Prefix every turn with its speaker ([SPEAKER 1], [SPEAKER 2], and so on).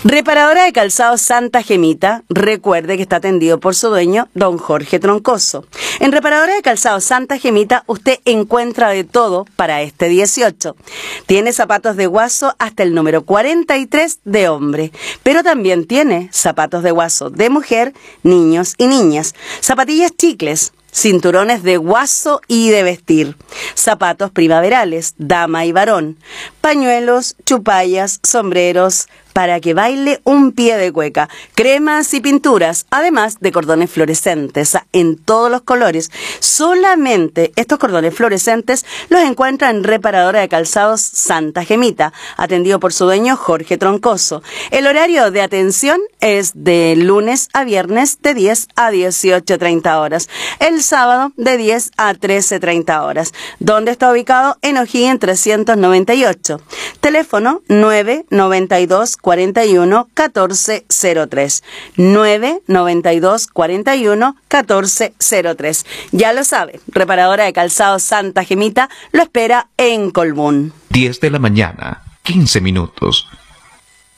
[SPEAKER 1] Reparadora de calzado Santa Gemita, recuerde que está atendido por su dueño, don Jorge Troncoso. En Reparadora de calzado Santa Gemita usted encuentra de todo para este 18. Tiene zapatos de guaso hasta el número 43 de hombre, pero también tiene zapatos de guaso de mujer, niños y niñas, zapatillas chicles, cinturones de guaso y de vestir, zapatos primaverales, dama y varón, pañuelos, chupallas, sombreros, para que baile un pie de cueca, cremas y pinturas, además de cordones fluorescentes en todos los colores. Solamente estos cordones fluorescentes los encuentra en Reparadora de Calzados Santa Gemita, atendido por su dueño Jorge Troncoso. El horario de atención es de lunes a viernes de 10 a 18:30 horas, el sábado de 10 a 13:30 horas. ¿Dónde está ubicado? En O'Higgins 398. Teléfono 992 41 1403. 992 41 1403. Ya lo sabe, Reparadora de Calzado Santa Gemita lo espera en Colbún.
[SPEAKER 2] 10 de la mañana, 15 minutos.